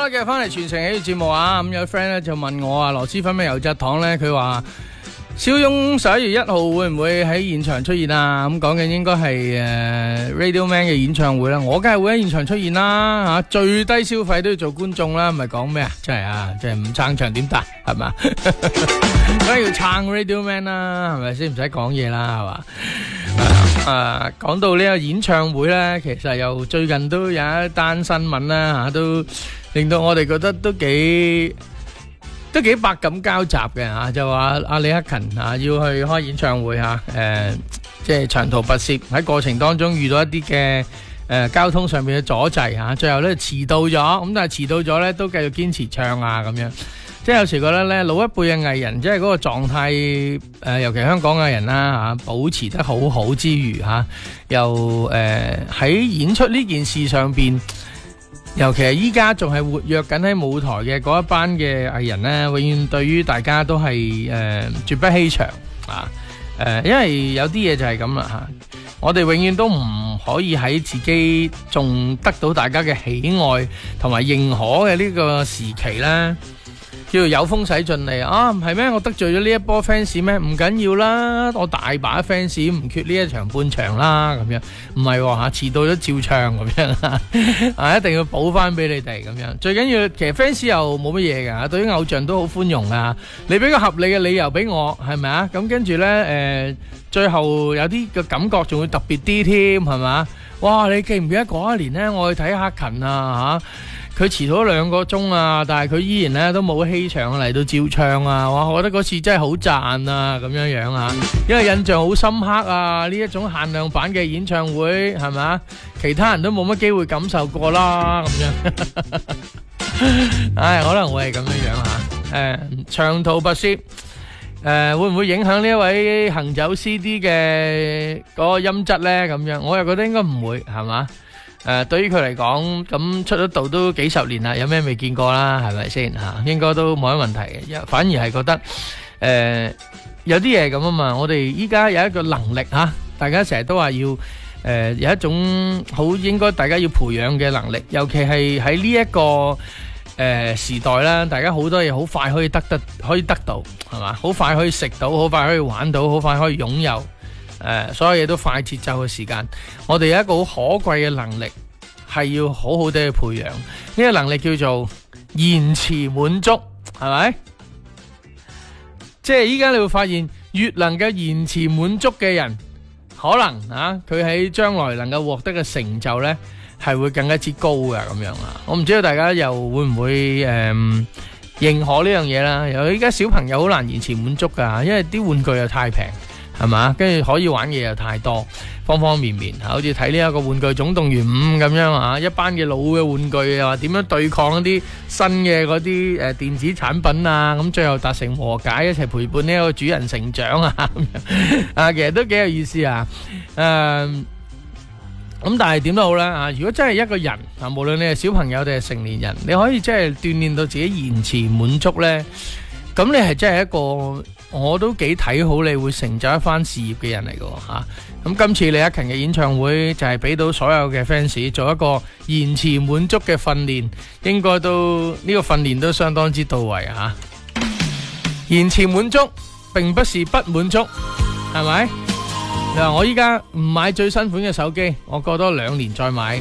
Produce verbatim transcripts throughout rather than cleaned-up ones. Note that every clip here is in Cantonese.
啦，繼續翻嚟全城喜劇節目啊！咁有 friend 咧就問我啊，螺螄粉咩油炸糖咧？佢話小雍十一月一號會唔會喺現場出現啊？咁講緊應該係誒 Radio Man 嘅演唱會啦，我梗係會喺現場出現啦吓，最低消費都要做觀眾啦，唔係講咩啊？真係啊，真係唔撐場點得係嘛？梗係要撐 Radio Man 啦，係咪先？唔使講嘢啦，係嘛？誒，講到呢個演唱會咧，其實又最近都有一單新聞啦吓，都令到我哋覺得都幾都幾百感交集嘅吓，就話阿李克勤啊要去開演唱會吓，誒，即係長途跋涉喺過程當中遇到一啲嘅誒交通上面嘅阻滯吓，最後咧遲到咗，咁但係遲到咗咧都繼續堅持唱啊咁樣。即係有時覺得咧，老一輩嘅藝人，即係嗰個狀態，誒、呃，尤其香港藝人啦嚇、啊，保持得好好之餘嚇、啊，又誒喺、呃、演出呢件事上邊，尤其係依家仲係活躍緊喺舞台嘅嗰一班嘅藝人咧，永遠對於大家都係誒、呃、絕不欺場啊！誒、呃，因為有啲嘢就係咁啦嚇，我哋永遠都唔可以喺自己仲得到大家嘅喜愛同埋認可嘅呢個時期咧。叫做有風使盡嚟啊！係咩？我得罪咗呢一波 fans 咩？唔緊要啦，我大把 fans 唔缺呢一場半場啦，咁樣唔係喎嚇，遲到咗照唱咁樣啊！一定要補翻俾你哋咁樣。最緊要其實 fans 又冇乜嘢㗎，對於偶像都好寬容啊！你俾個合理嘅理由俾我係咪啊？咁跟住咧誒，最後有啲嘅感覺仲會特別啲添係嘛？哇！你記唔記得嗰一年咧，我去睇克勤啊嚇？佢遲咗兩個鐘啊，但係佢依然咧都冇欺場嚟到照唱啊！哇，我覺得嗰次真係好讚啊，咁樣樣啊，因為印象好深刻啊！呢一種限量版嘅演唱會係咪？其他人都冇乜機會感受過啦，咁樣。唉，可能會係咁樣樣吓。誒，長途跋涉，誒，會唔會影響呢一位行走 C D 嘅嗰個音質咧？咁樣，我又覺得應該唔會，係嘛？誒、呃，對於佢嚟講，咁出咗道都幾十年啦，有咩未見過啦？係咪先吓？應該都冇乜問題嘅，反而係覺得誒、呃，有啲嘢咁啊嘛。我哋依家有一個能力吓、啊，大家成日都話要誒、呃，有一種好應該大家要培養嘅能力，尤其係喺呢一個誒、呃、時代啦，大家好多嘢好快可以得得可以得到，係嘛？好快可以食到，好快可以玩到，好快可以擁有。誒、呃，所有嘢都快節奏嘅時間，我哋有一個好可貴嘅能力，係要好好地去培養。呢、這個能力叫做延遲滿足，係咪？即係依家你會發現，越能夠延遲滿足嘅人，可能啊，佢喺將來能夠獲得嘅成就呢，係會更加之高嘅咁樣啊！我唔知道大家又會唔會誒、呃、認可呢樣嘢啦？又依家小朋友好難延遲滿足噶，因為啲玩具又太平。係嘛，跟住可以玩嘅又太多，方方面面，好似睇呢一個玩具總動員五咁樣啊，一班嘅老嘅玩具又話點樣對抗一啲新嘅嗰啲誒電子產品啊，咁最後達成和解，一齊陪伴呢一個主人成長啊，咁樣啊，其實都幾有意思啊，誒、呃，咁但係點都好啦啊，如果真係一個人啊，無論你係小朋友定係成年人，你可以真係鍛煉到自己延遲滿足呢。咁你係真係一個，我都幾睇好你會成就一番事業嘅人嚟嘅吓。咁今次李克勤嘅演唱會就係俾到所有嘅 fans 做一個延遲滿足嘅訓練，應該都呢、這個訓練都相當之到位啊！延遲滿足並不是不滿足，係咪？你話我依家唔買最新款嘅手機，我過多兩年再買。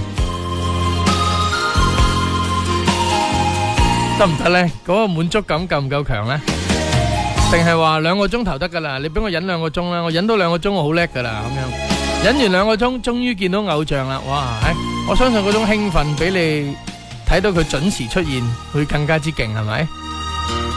得唔得呢？嗰個滿足感夠唔夠強呢？定係話兩個鐘頭得噶啦？你俾我忍兩個鐘啦，我忍到兩個鐘我好叻噶啦，咁樣忍完兩個鐘，終於見到偶像啦！哇，我相信嗰種興奮比你睇到佢準時出現會更加之勁，係咪？